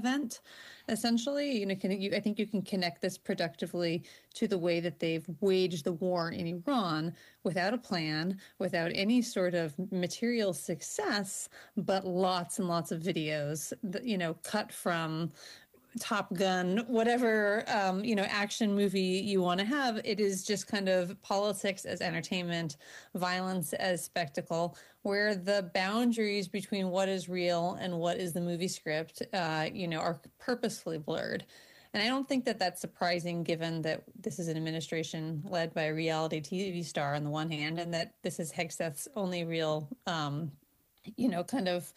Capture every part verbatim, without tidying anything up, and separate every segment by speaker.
Speaker 1: event, essentially. You know, can, you, I think you can connect this productively to the way that they've waged the war in Iran without a plan, without any sort of material success, but lots and lots of videos, that, you know, cut from Top Gun, whatever, um, you know, action movie you want to have. It is just kind of politics as entertainment, violence as spectacle, where the boundaries between what is real and what is the movie script, uh, you know, are purposefully blurred. And I don't think that that's surprising, given that this is an administration led by a reality T V star on the one hand, and that this is Hegseth's only real, um, you know, kind of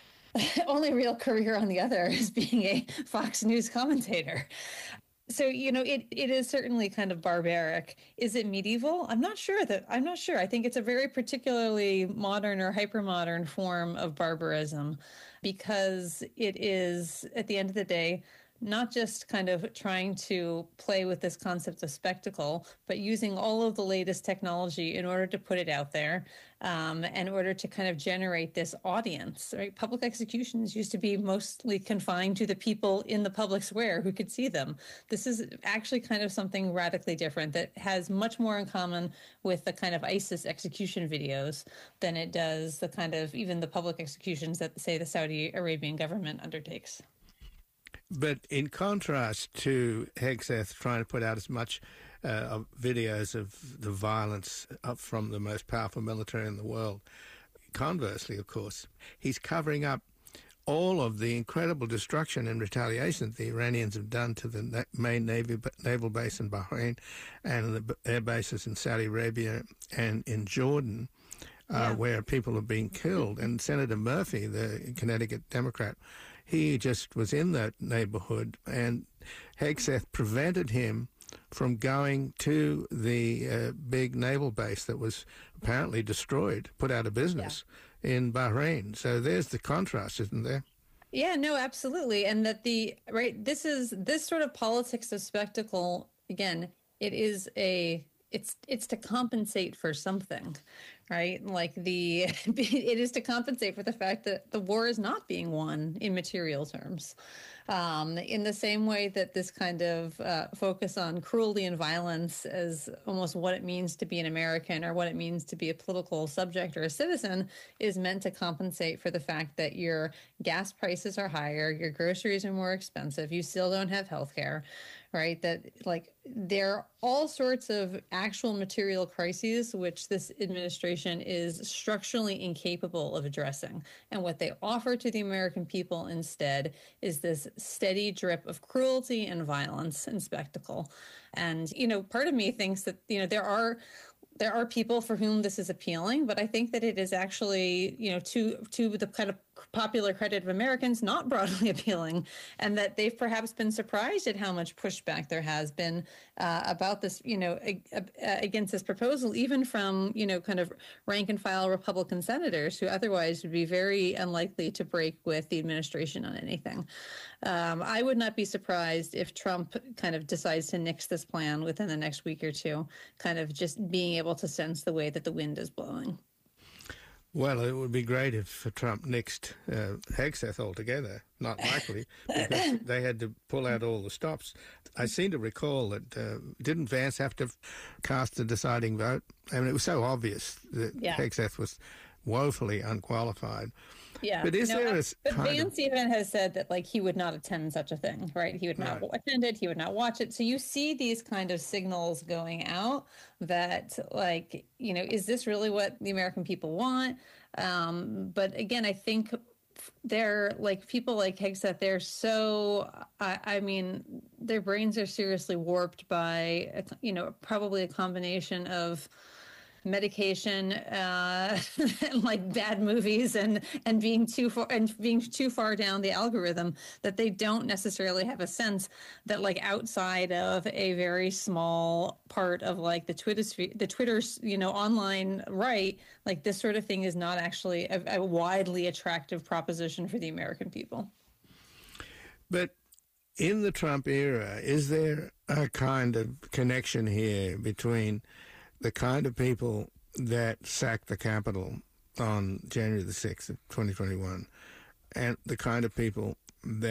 Speaker 1: only real career on the other is being a Fox News commentator. So, you know, it, it is certainly kind of barbaric. Is it medieval? I'm not sure that I'm not sure. I think it's a very particularly modern or hypermodern form of barbarism, because it is, at the end of the day, not just kind of trying to play with this concept of spectacle, but using all of the latest technology in order to put it out there, um, in order to kind of generate this audience. Right? Public executions used to be mostly confined to the people in the public square who could see them. This is actually kind of something radically different that has much more in common with the kind of ISIS execution videos than it does the kind of even the public executions that, say, the Saudi Arabian government undertakes.
Speaker 2: But in contrast to Hegseth trying to put out as much uh, of videos of the violence up from the most powerful military in the world, conversely, of course, he's covering up all of the incredible destruction and retaliation that the Iranians have done to the na- main Navy, naval base in Bahrain and the air bases in Saudi Arabia and in Jordan. Uh, yeah. Where people have been killed. And Senator Murphy, the Connecticut Democrat, he just was in that neighborhood, and Hegseth prevented him from going to the uh, big naval base that was apparently destroyed, put out of business yeah. in Bahrain. So there's the contrast, isn't there?
Speaker 1: Yeah, no, absolutely. And that the, right, this is, this sort of politics of spectacle, again, it is a, it's, it's to compensate for something. Right? Like the, it is to compensate for the fact that the war is not being won in material terms. Um, in the same way that this kind of uh, focus on cruelty and violence as almost what it means to be an American or what it means to be a political subject or a citizen is meant to compensate for the fact that your gas prices are higher, your groceries are more expensive, you still don't have health care, right? That like there are all sorts of actual material crises which this administration is structurally incapable of addressing. And what they offer to the American people instead is this steady drip of cruelty and violence and spectacle. And, you know, part of me thinks that, you know, there are there are people for whom this is appealing, but I think that it is actually, you know, to to the kind of popular credit of Americans, not broadly appealing, and that they've perhaps been surprised at how much pushback there has been uh, about this, you know, ag- uh, against this proposal, even from, you know, kind of rank and file Republican senators who otherwise would be very unlikely to break with the administration on anything. Um, I would not be surprised if Trump kind of decides to nix this plan within the next week or two, kind of just being able to sense the way that the wind is blowing.
Speaker 2: Well, it would be great if Trump nixed uh, Hegseth altogether. Not likely, because they had to pull out all the stops. I seem to recall that uh, didn't Vance have to cast the deciding vote? I mean, it was so obvious that yeah. Hegseth was woefully unqualified.
Speaker 1: Yeah,
Speaker 2: but is
Speaker 1: no,
Speaker 2: there a
Speaker 1: but Vance of... even has said that like he would not attend such a thing, right? He would not right. attend it. He would not watch it. So you see these kind of signals going out that like, you know, is this really what the American people want? Um, but again, I think they're like people like Hegseth. They're so, I, I mean, their brains are seriously warped by, you know, probably a combination of medication, uh, and like bad movies, and and being too far and being too far down the algorithm, that they don't necessarily have a sense that like outside of a very small part of like the Twitter the Twitter's you know online right, like this sort of thing is not actually a, a widely attractive proposition for the American people.
Speaker 2: But in the Trump era, is there a kind of connection here between the kind of people that sacked the Capitol on January the sixth of twenty twenty-one and the kind of people that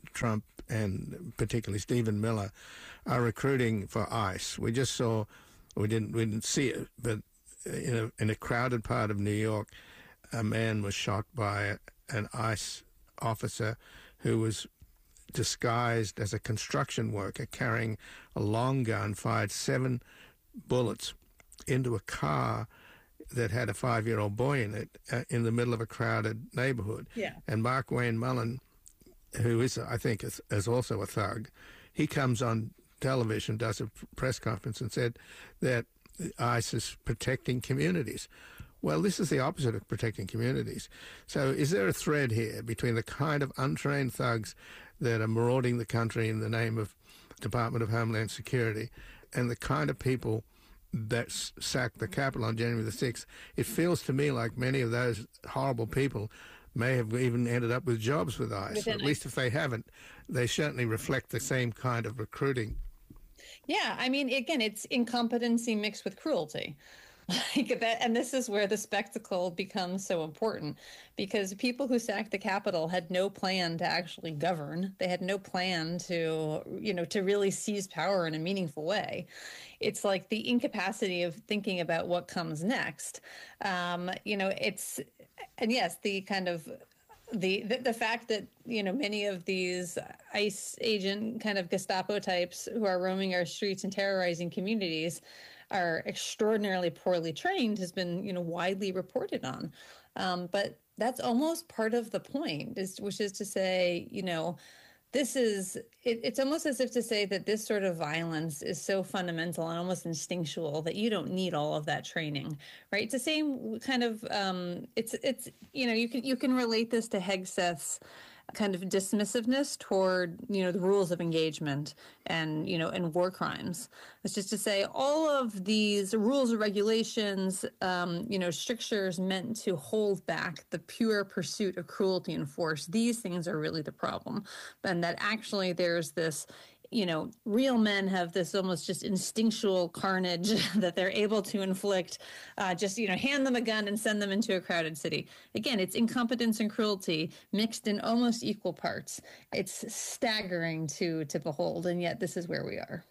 Speaker 2: Trump and particularly Stephen Miller are recruiting for ICE. We just saw, we didn't we didn't see it, but in a, in a crowded part of New York, a man was shot by an ICE officer who was disguised as a construction worker carrying a long gun, fired seven bullets into a car that had a five-year-old boy in it uh, in the middle of a crowded neighborhood.
Speaker 1: Yeah.
Speaker 2: And Mark Wayne Mullen, who is, I think, is, is also a thug, he comes on television, does a press conference and said that ICE is protecting communities. Well, this is the opposite of protecting communities. So is there a thread here between the kind of untrained thugs that are marauding the country in the name of Department of Homeland Security and the kind of people that sacked the Capitol on January the sixth? It feels to me like many of those horrible people may have even ended up with jobs with ICE.
Speaker 1: Within
Speaker 2: At least if they haven't, they certainly reflect the same kind of recruiting.
Speaker 1: Yeah, I mean, again, it's incompetency mixed with cruelty. Like that, and this is where the spectacle becomes so important, because people who sacked the Capitol had no plan to actually govern. They had no plan to, you know, to really seize power in a meaningful way. It's like the incapacity of thinking about what comes next. Um, you know, it's, and yes, the kind of The, the the fact that, you know, many of these ICE agent kind of Gestapo types who are roaming our streets and terrorizing communities are extraordinarily poorly trained has been, you know, widely reported on. Um, but that's almost part of the point, is, which is to say, you know, this is, it, it's almost as if to say that this sort of violence is so fundamental and almost instinctual that you don't need all of that training, right? It's the same kind of, um, it's, it's, you know, you can, you can relate this to Hegseth's kind of dismissiveness toward, you know, the rules of engagement and, you know, and war crimes. It's just to say all of these rules or regulations, um, you know, strictures meant to hold back the pure pursuit of cruelty and force. These things are really the problem. And that actually there's this, you know, real men have this almost just instinctual carnage that they're able to inflict, uh, just, you know, hand them a gun and send them into a crowded city. Again, it's incompetence and cruelty mixed in almost equal parts. It's staggering to to behold, and yet this is where we are.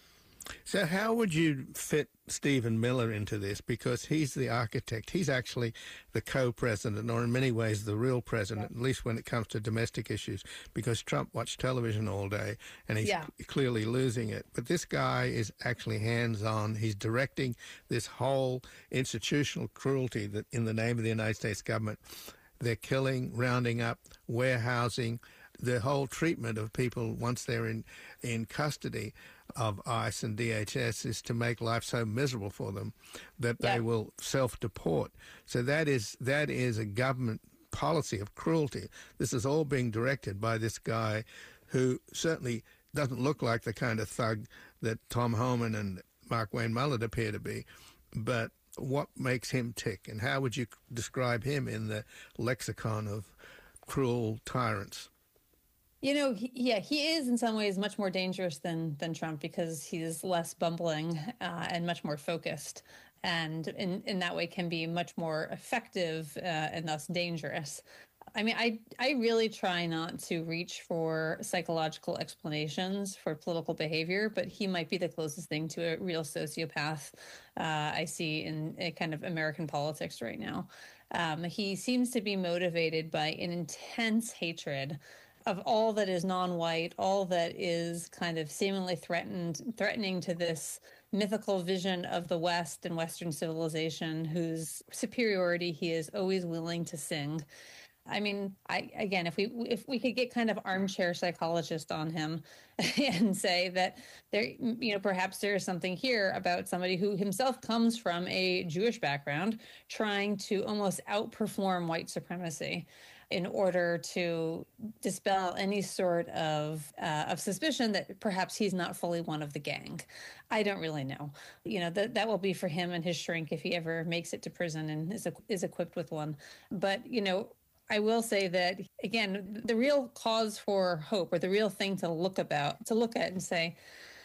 Speaker 2: So how would you fit Stephen Miller into this? Because he's the architect. He's actually the co-president, or in many ways the real president, yeah. At least when it comes to domestic issues, because Trump watched television all day and he's yeah. clearly losing it. But this guy is actually hands-on. He's directing this whole institutional cruelty that in the name of the United States government, they're killing, rounding up, warehousing, the whole treatment of people once they're in, in custody of ICE and D H S is to make life so miserable for them that they yeah. will self-deport. So that is that is a government policy of cruelty. This is all being directed by this guy who certainly doesn't look like the kind of thug that Tom Homan and Mark Wayne Mullen appear to be. But what makes him tick, and how would you describe him in the lexicon of cruel tyrants?
Speaker 1: You know, he, yeah, he is in some ways much more dangerous than than Trump, because he's less bumbling uh, and much more focused, and in, in that way can be much more effective uh, and thus dangerous. I mean, I, I really try not to reach for psychological explanations for political behavior, but he might be the closest thing to a real sociopath uh, I see in, in kind of American politics right now. Um, he seems to be motivated by an intense hatred of all that is non-white, all that is kind of seemingly threatened, threatening to this mythical vision of the West and Western civilization, whose superiority he is always willing to sing. I mean, I, again, if we if we could get kind of armchair psychologist on him and say that there, you know, perhaps there is something here about somebody who himself comes from a Jewish background, trying to almost outperform white supremacy in order to dispel any sort of uh, of suspicion that perhaps he's not fully one of the gang. I don't really know. You know, that that will be for him and his shrink if he ever makes it to prison and is is equipped with one. But, you know, I will say that, again, the real cause for hope, or the real thing to look about, to look at and say,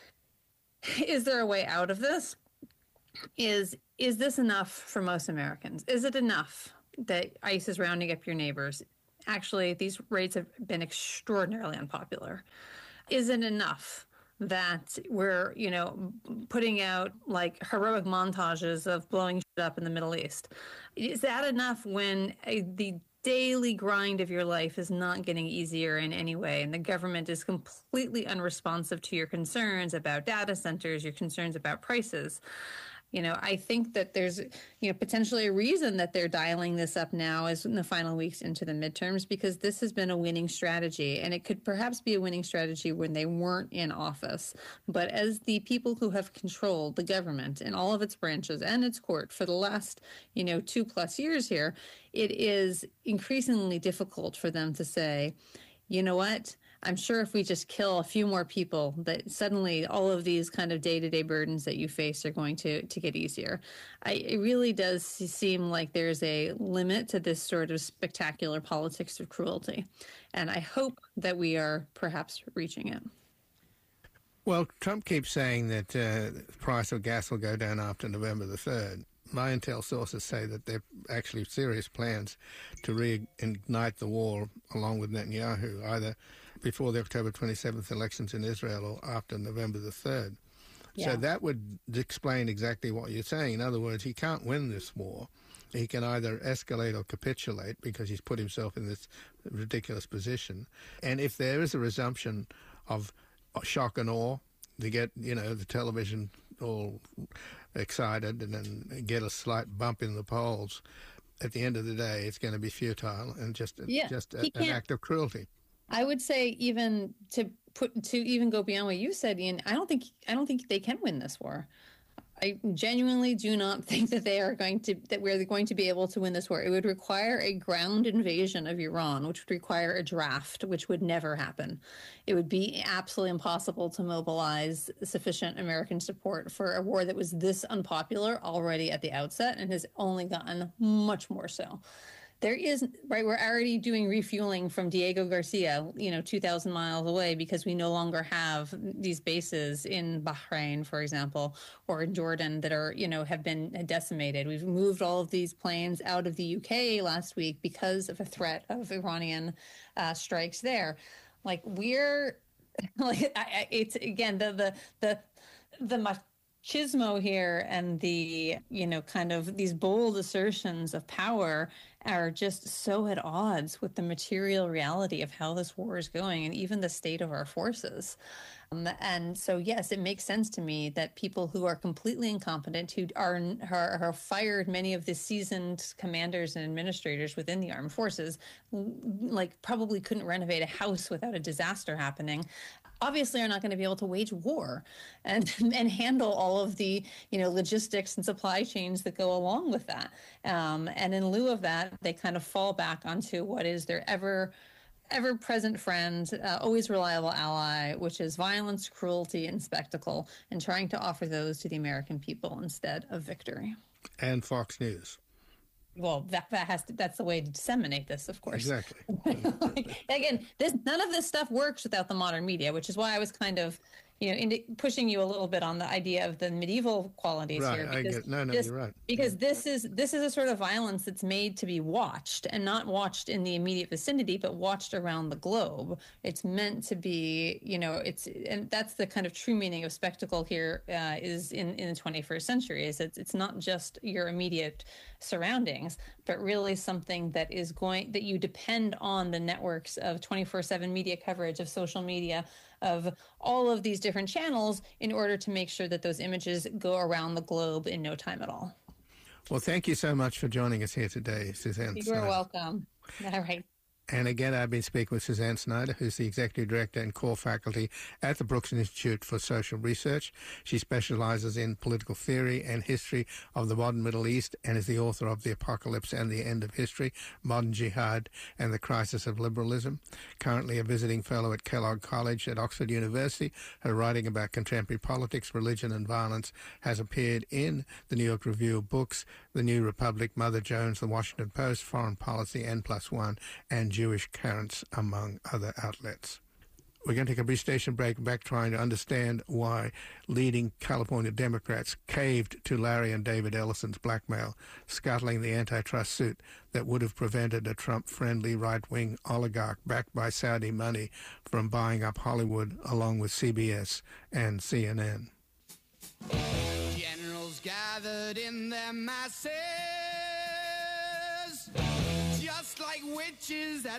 Speaker 1: is there a way out of this? Is, is this enough for most Americans? Is it enough that ICE is rounding up your neighbors? actually these raids have been extraordinarily unpopular, isn't enough that we're, you know, putting out like heroic montages of blowing shit up in the Middle East. Is that enough when a, the daily grind of your life is not getting easier in any way, and the government is completely unresponsive to your concerns about data centers, your concerns about prices? You know, I think that there's, you know, potentially a reason that they're dialing this up now as in the final weeks into the midterms, because this has been a winning strategy, and it could perhaps be a winning strategy when they weren't in office. But as the people who have controlled the government in all of its branches and its court for the last, you know, two plus years here, it is increasingly difficult for them to say, you know what? I'm sure if we just kill a few more people, that suddenly all of these kind of day-to-day burdens that you face are going to, to get easier. I, it really does seem like there's a limit to this sort of spectacular politics of cruelty. And I hope that we are perhaps reaching it.
Speaker 2: Well, Trump keeps saying that uh, the price of gas will go down after November the third. My intel sources say that there are actually serious plans to reignite the war along with Netanyahu, either before the October twenty-seventh elections in Israel or after November the third. Yeah. So that would explain exactly what you're saying. In other words, he can't win this war. He can either escalate or capitulate because he's put himself in this ridiculous position. And if there is a resumption of shock and awe, to get, you know, the television all excited and then get a slight bump in the polls, at the end of the day, it's going to be futile and just, yeah, just a, an act of cruelty.
Speaker 1: I would say even to put to even go beyond what you said, Ian, I don't think I don't think they can win this war. I genuinely do not think that they are going to that we're going to be able to win this war. It would require a ground invasion of Iran, which would require a draft, which would never happen. It would be absolutely impossible to mobilize sufficient American support for a war that was this unpopular already at the outset and has only gotten much more so. There is, right, we're already doing refueling from Diego Garcia, you know, two thousand miles away because we no longer have these bases in Bahrain, for example, or in Jordan that are, you know, have been decimated. We've moved all of these planes out of the U K last week because of a threat of Iranian uh, strikes there. Like we're, like, I, it's again, the, the, the, the machismo here and the, you know, kind of these bold assertions of power are just so at odds with the material reality of how this war is going and even the state of our forces. Um, and so, yes, it makes sense to me that people who are completely incompetent, who are, are, are fired many of the seasoned commanders and administrators within the armed forces, like probably couldn't renovate a house without a disaster happening, obviously are not going to be able to wage war and and handle all of the, you know, logistics and supply chains that go along with that. Um, and in lieu of that, they kind of fall back onto what is their ever ever present friend, uh, always reliable ally, which is violence, cruelty, and spectacle, and trying to offer those to the American people instead of victory.
Speaker 2: And Fox News.
Speaker 1: Well, that, that has to, that's the way to disseminate this, of course.
Speaker 2: Exactly.
Speaker 1: Like, again, this none of this stuff works without the modern media, which is why I was kind of, you know, into pushing you a little bit on the idea of the medieval qualities
Speaker 2: right,
Speaker 1: here.
Speaker 2: I get, no, no,
Speaker 1: this,
Speaker 2: you're right.
Speaker 1: Because this is this is a sort of violence that's made to be watched, and not watched in the immediate vicinity, but watched around the globe. It's meant to be, you know, it's, and that's the kind of true meaning of spectacle here uh, is in, in the twenty-first century, is it's, it's not just your immediate surroundings, but really something that is going, that you depend on the networks of twenty-four seven media coverage, of social media, of all of these different channels in order to make sure that those images go around the globe in no time at all.
Speaker 2: Well, thank you so much for joining us here today, Suzanne
Speaker 1: You're
Speaker 2: Snyder.
Speaker 1: welcome. All right.
Speaker 2: And again, I've been speaking with Suzanne Snyder, who's the Executive Director and Core Faculty at the Brooks Institute for Social Research. She specializes in political theory and history of the modern Middle East and is the author of The Apocalypse and the End of History, Modern Jihad and the Crisis of Liberalism. Currently a visiting fellow at Kellogg College at Oxford University. Her writing about contemporary politics, religion and violence has appeared in the New York Review of Books, The New Republic, Mother Jones, The Washington Post, Foreign Policy, N plus one, and Jewish Currents, among other outlets. We're going to take a brief station break, back trying to understand why leading California Democrats caved to Larry and David Ellison's blackmail, scuttling the antitrust suit that would have prevented a Trump-friendly right-wing oligarch backed by Saudi money from buying up Hollywood along with C B S and C N N.
Speaker 3: Generals gathered in their masses, just like witches at